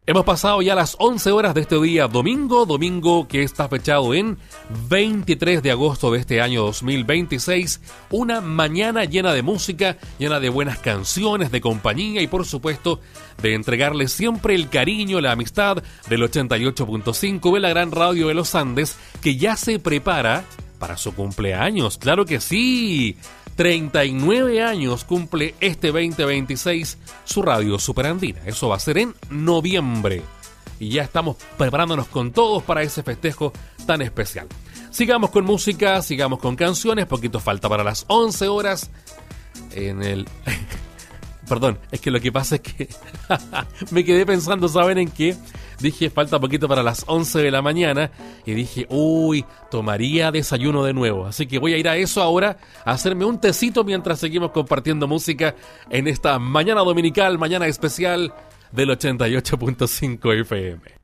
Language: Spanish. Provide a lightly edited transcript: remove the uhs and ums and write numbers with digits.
Hemos pasado ya las 11 horas de este día domingo que está fechado en 23 de agosto de este año 2026. Una mañana llena de música, llena de buenas canciones, de compañía y por supuesto de entregarle siempre el cariño, la amistad del 88.5 de la gran radio de los Andes, que ya se prepara para su cumpleaños. ¡Claro que sí! 39 años cumple este 2026 su radio superandina. Eso va a ser en noviembre. Y ya estamos preparándonos con todos para ese festejo tan especial. Sigamos con música, sigamos con canciones. Poquito falta para las 11 horas en el... Perdón, es que lo que pasa es que me quedé pensando, ¿saben en qué? Dije, falta poquito para las 11 de la mañana y dije, tomaría desayuno de nuevo. Así que voy a ir a eso ahora, a hacerme un tecito mientras seguimos compartiendo música en esta mañana dominical, mañana especial del 88.5 FM.